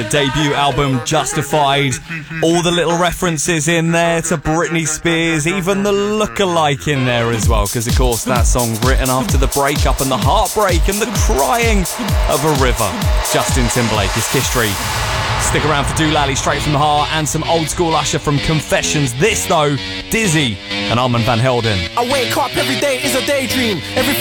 The debut album Justified, all the little references in there to Britney Spears, even the look-alike in there as well, because of course that song written after the breakup and the heartbreak and the crying of a river. Justin Timberlake is History. Stick around for Doolally, Straight from the Heart, and some old school Usher from Confessions. This though, Dizzy and Armand van Helden. I wake up every day is a daydream. Every